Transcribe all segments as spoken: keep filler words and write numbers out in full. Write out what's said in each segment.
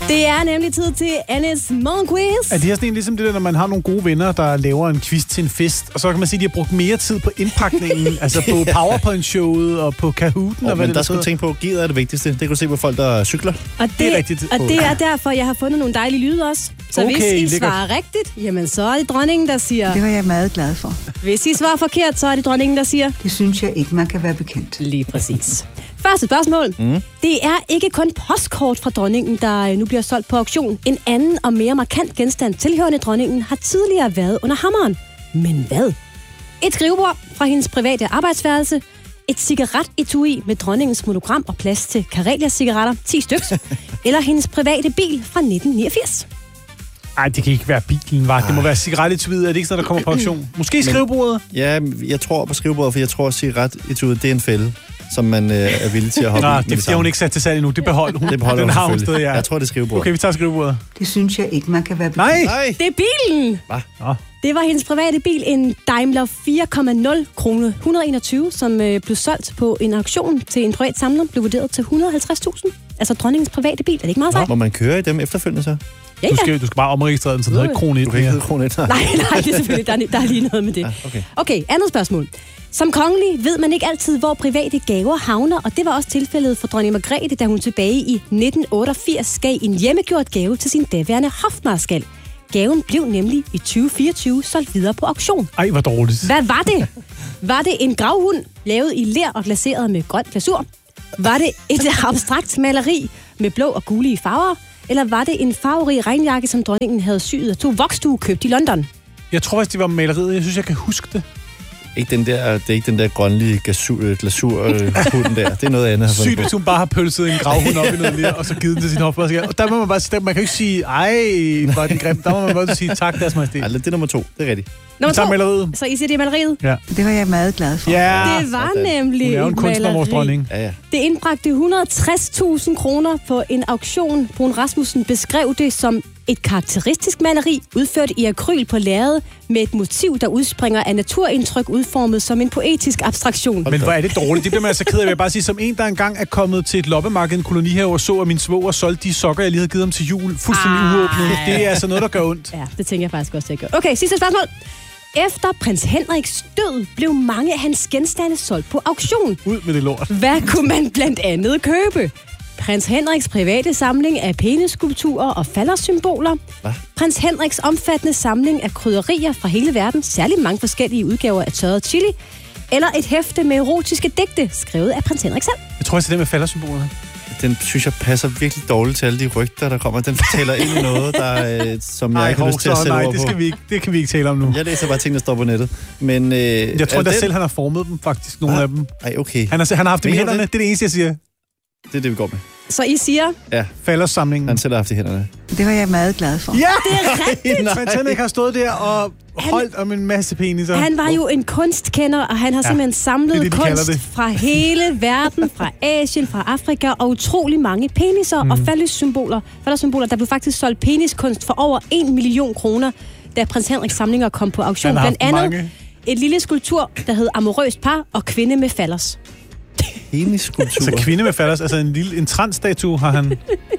Det er nemlig tid til Annes morgenquiz. Er det her sådan en, ligesom det der, når man har nogle gode venner, der laver en quiz til en fest, og så kan man sige, at de har brugt mere tid på indpakningen, altså på PowerPoint-showet og på Kahooten. Oh, og hvad men det der skal du tænke på, gearet er det vigtigste. Det kan du se på folk, der cykler. Og det, det er rigtigt. Og det er derfor, jeg har fundet nogle dejlige lyde også. Så Okay, hvis I lækkert. svarer rigtigt, jamen så er det dronningen, der siger... Det var jeg meget glad for. Hvis I svarer forkert, så er det dronningen, der siger... Det synes jeg ikke, man kan være bekendt. Lige præcis. Første spørgsmål. Mm. Det er ikke kun postkort fra dronningen, der nu bliver solgt på auktion. En anden og mere markant genstand tilhørende dronningen har tidligere været under hammeren. Men hvad? Et skrivebord fra hendes private arbejdsværelse. Et cigarettetui med dronningens monogram og plads til Karelia-cigaretter, ti styks. Eller hendes private bil fra nitten niogfirs. Ej, det kan ikke være bilen, var. Det må være cigarettetuiet. Er det ikke sådan, der kommer på auktion? Måske skrivebordet? Ja, jeg tror på skrivebordet, for jeg tror, at cigarettetuiet, det er en fælde, som man øh, er villig til at hoppe Nå, i. det har hun ikke sat til salg endnu. Det beholder hun. Det beholder Den hun har hun selvfølgelig. stadig, ja. Jeg tror, det er skrivebordet. Okay, vi tager skrivebordet. Det synes jeg ikke, man kan være bekendt. Nej! Nej! Det er bilen! Hvad? Nå. Det var hendes private bil, en Daimler fire komma nul kroner et hundrede og enogtyve, som øh, blev solgt på en auktion til en privat samler, blev vurderet til et hundrede og halvtreds tusind. Altså dronningens private bil. Er det ikke meget sejt? Må man køre i dem efterfølgende så? Ja, Du ja. skal, du skal bare omregistrere den, så det hedder ikke krone et. Du kan ikke hedde krone et. Nej, nej, det er selvfølgelig. Der er, der er lige noget med det. Ja, okay. Okay, andet spørgsmål. Som kongelig ved man ikke altid, hvor private gaver havner, og det var også tilfældet for dronning Margrethe, da hun tilbage i nitten otteogfirs gav en hjemmegjort gave til sin daværende hofmarskal. Gaven blev nemlig i tyve fireogtyve solgt videre på auktion. Ej, hvor dårligt. Hvad var det? Var det en gravhund, lavet i ler og glaseret med grøn glasur? Var det et abstrakt maleri med blå og gule farver? Eller var det en farverig regnjakke, som dronningen havde syet og to voksdue købt i London? Jeg tror faktisk, det var maleriet. Jeg synes, jeg kan huske det. Ikke den der, det er ikke den der grønlige glasur, glasur øh, huden der. Det er noget andet. Sygt, hvis hun bare har pølset en gravhund op i noget ler, og så givet den til sin hofmarskal. Og der må man bare sige, man kan jo ikke sige, ej, var den grim. Der må man bare sige, tak, deres majestæt. Ej, det er nummer to. Det er rigtigt. Nummer Vi tager to. maleriet. Så I siger, det er maleriet? Ja. Det var jeg meget glad for. Ja. Det var sådan. nemlig Hun er jo en kunstner, vores dronning. Ja, ja. Det indbragte et hundrede og tres tusind kroner på en auktion. Brun Rasmussen beskrev det som et karakteristisk maleri, udført i akryl på lærred, med et motiv, der udspringer af naturindtryk, udformet som en poetisk abstraktion. Men hvor er det dårligt. Det bliver man altså ked af. Jeg vil bare sige, som en, der engang er kommet til et loppemarked, en kolonihave, og så, at min svoger solgte de sokker, jeg lige havde givet ham til jul, fuldstændig Ej. uåbnet. Det er altså noget, der gør ondt. Ja, det tænker jeg faktisk også, det gør. Okay, sidste spørgsmål. Efter prins Henriks død blev mange af hans genstande solgt på auktion. Ud med det lort. Hvad kunne man blandt andet købe? Prins Henriks private samling af peniskulpturer og faldersymboler. Hvad? Prins Henriks omfattende samling af krydderier fra hele verden, særligt mange forskellige udgaver af tørret chili. Eller et hæfte med erotiske digte, skrevet af prins Henrik selv. Jeg tror, det er det med faldersymbolerne. Den synes jeg passer virkelig dårligt til alle de rygter, der kommer. Den fortæller ind i noget, der, øh, som jeg Ej, ikke har lyst til at så, sætte nej, ord det, på. skal vi ikke, det kan vi ikke tale om nu. Jeg læser bare ting, der står på nettet. Men, øh, Jeg tror er da den- selv, han har formet dem, faktisk, nogle Ah, af dem. Ej, okay. Han har, han har haft dem i Mener du hænderne. det? Det er det eneste, jeg siger. Det er det, vi går med. Så I siger, Ja, Faldersamlingen. han selv har haft i hænderne. Det var jeg meget glad for. Ja! det er rigtigt. Prins Henrik har stået der og holdt om en masse peniser. Han var jo en kunstkender, og han har Ja, simpelthen det er samlet det, de kalder kunst det. fra hele verden, fra Asien, fra Afrika, og utrolig mange peniser mm. og faldersymboler. Faldersymboler, der blev faktisk solgt peniskunst for over en million kroner, da prins Henriks samlinger kom på auktion. Han har Blandt haft andet mange. et lille skulptur, der hed Amorøst par og kvinde med falders. Peniskulptur. Så kvinde med falders, altså en lille en transstatue har han.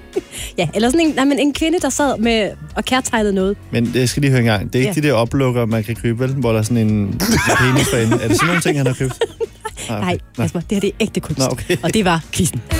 Ja, eller sådan en, nej, men en kvinde, der sad med og kærtegnede noget. Men jeg skal lige høre en gang. Det er ikke Ja. de der oplukker, man kan købe, vel? Hvor der er sådan en, en penis for enden. Er det sådan nogle ting, han har købt? Ah, Nej, Kasper, det her det er ægte kunst. Nå, okay. Og det var quizzen.